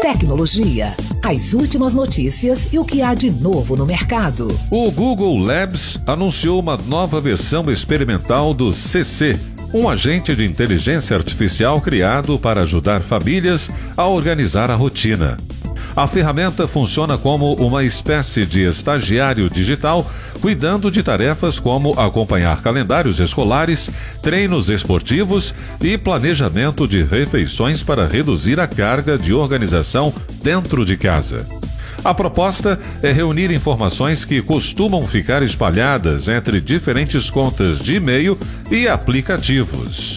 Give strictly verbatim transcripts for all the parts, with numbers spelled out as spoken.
tecnologia, as últimas notícias e o que há de novo no mercado. O Google Labs anunciou uma nova versão experimental do C C, um agente de inteligência artificial criado para ajudar famílias a organizar a rotina. A ferramenta funciona como uma espécie de estagiário digital, cuidando de tarefas como acompanhar calendários escolares, treinos esportivos e planejamento de refeições para reduzir a carga de organização dentro de casa. A proposta é reunir informações que costumam ficar espalhadas entre diferentes contas de e-mail e aplicativos.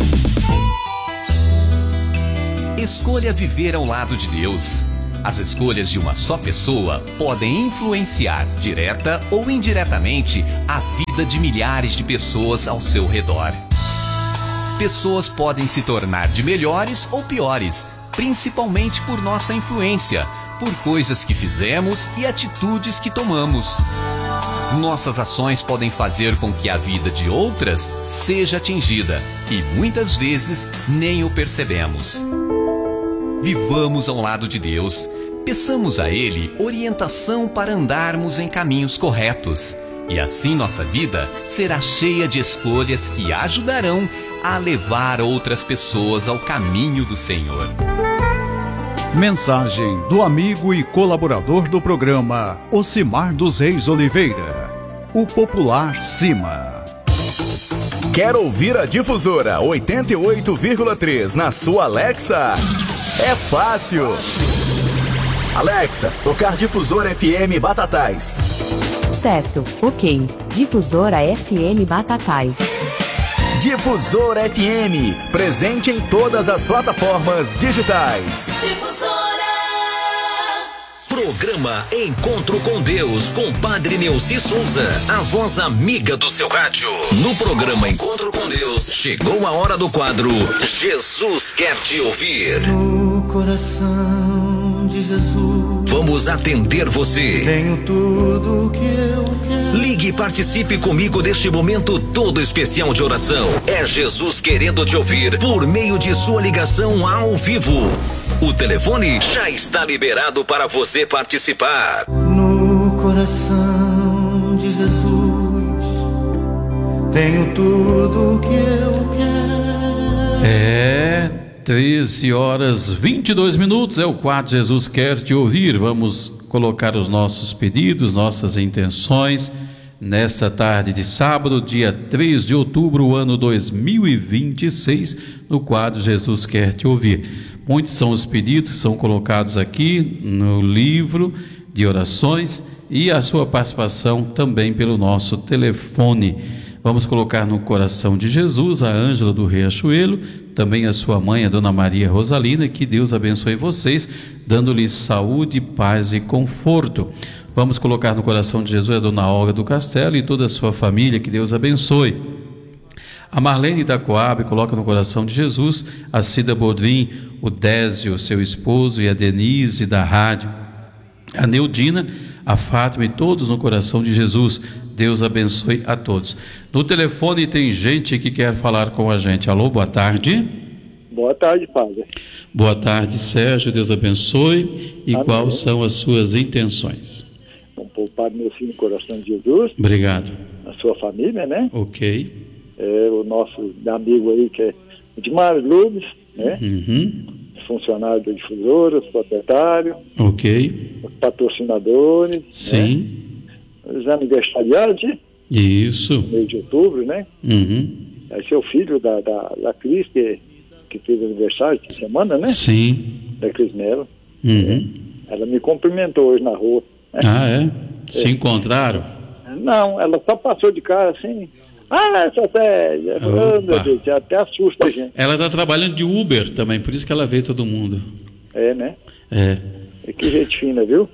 Escolha viver ao lado de Deus. As escolhas de uma só pessoa podem influenciar, direta ou indiretamente, a vida de milhares de pessoas ao seu redor. Pessoas podem se tornar de melhores ou piores, principalmente por nossa influência, por coisas que fizemos e atitudes que tomamos. Nossas ações podem fazer com que a vida de outras seja atingida e muitas vezes nem o percebemos. Vivamos ao lado de Deus. Peçamos a Ele orientação para andarmos em caminhos corretos. E assim nossa vida será cheia de escolhas que ajudarão a levar outras pessoas ao caminho do Senhor. Mensagem do amigo e colaborador do programa, Ocimar dos Reis Oliveira, o popular Cima. Quer ouvir a Difusora oitenta e oito vírgula três na sua Alexa? É fácil! Alexa, tocar Difusora F M Batatais. Certo, ok. Difusora F M Batatais. Difusora F M, presente em todas as plataformas digitais. Difusora! Programa Encontro com Deus, com Padre Neuci Souza, a voz amiga do seu rádio. No programa Encontro com Deus, chegou a hora do quadro Jesus Quer Te Ouvir. No coração de Jesus vamos atender você. Tenho tudo o que eu quero. Ligue e participe comigo deste momento todo especial de oração. É Jesus querendo te ouvir por meio de sua ligação ao vivo. O telefone já está liberado para você participar. No coração de Jesus tenho tudo o que eu quero. É treze horas e vinte e dois minutos, é o quadro Jesus Quer Te Ouvir. Vamos colocar os nossos pedidos, nossas intenções nesta tarde de sábado, dia três de outubro, ano dois mil e vinte e seis, no quadro Jesus Quer Te Ouvir. Muitos são os pedidos que são colocados aqui no livro de orações e a sua participação também pelo nosso telefone. Vamos colocar no coração de Jesus a Ângela do Riachuelo, também a sua mãe, a Dona Maria Rosalina, que Deus abençoe vocês, dando-lhes saúde, paz e conforto. Vamos colocar no coração de Jesus a Dona Olga do Castelo e toda a sua família, que Deus abençoe. A Marlene da Coab coloca no coração de Jesus a Cida Bodrim, o Désio, seu esposo, e a Denise da rádio, a Neudina, a Fátima e todos no coração de Jesus. Deus abençoe a todos. No telefone tem gente que quer falar com a gente. Alô, boa tarde. Boa tarde, padre. Boa tarde, Sérgio. Deus abençoe. E Amém. Quais são as suas intenções? Bom, pôr o Padre meu filho no coração de Jesus. Obrigado. A sua família, né? Ok. É, o nosso amigo aí que é Edmar Lubes, né? Uhum. Funcionário da Difusora, os proprietários. Ok. Os patrocinadores. Sim. Né? Os aniversariantes. Isso. No mês de outubro, né? Uhum. Aí seu filho da, da, da Cris, que, que fez aniversário essa semana, né? Sim. Da Cris Mello. Uhum. É. Ela me cumprimentou hoje na rua. Ah, é? Se é. encontraram? Não, ela só passou de cara assim. Ah, essa séria. Oh, meu Deus, até assusta a gente. Ela está trabalhando de Uber também, por isso que ela vê todo mundo. É, né? É. E que gente fina, viu?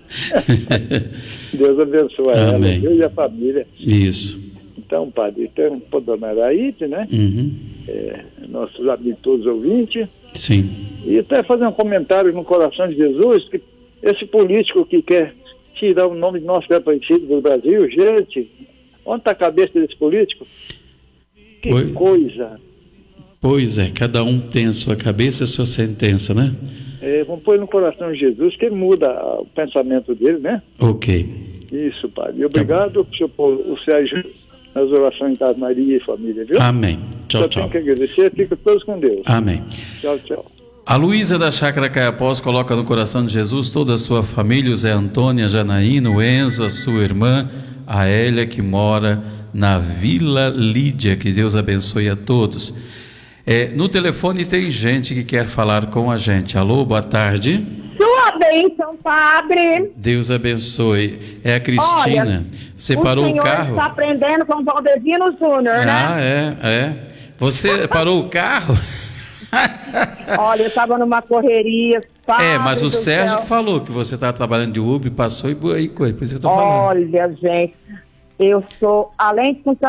Deus abençoe Amém. ela, viu? E a família. Isso. Então, padre, tem o Dona Araíde, né? Uhum. É, nossos amigos todos ouvintes. Sim. E até fazer um comentário no coração de Jesus, que esse político que quer tirar o nome de nosso Aparecido do Brasil, gente, onde está a cabeça desse político? Que pois, coisa. Pois é, cada um tem a sua cabeça e a sua sentença, né? É, É, vamos pôr no coração de Jesus, que muda o pensamento dele, né? Ok. Isso, padre. E obrigado por pôr o Sérgio nas orações da Maria e família, viu? Amém. Tchau, Só tchau. tenho que agradecer, fica todos com Deus. Amém. Tchau, tchau. A Luísa da Chácara Caiapós coloca no coração de Jesus toda a sua família, o Zé Antônio, a Janaína, o Enzo, a sua irmã, a Hélia, que mora na Vila Lídia. Que Deus abençoe a todos. É, no telefone tem gente que quer falar com a gente. Alô, boa tarde. Sua bênção, padre. Deus abençoe. É a Cristina. Olha, Você parou o carro? Está aprendendo com o Valdevino Júnior, né? Ah, é, é. Você parou o carro? Olha, eu estava numa correria. É, mas o Sérgio céu. que falou que você estava trabalhando de Uber, passou e aí, por isso que eu tô falando. Olha, gente, eu sou, além de funcionário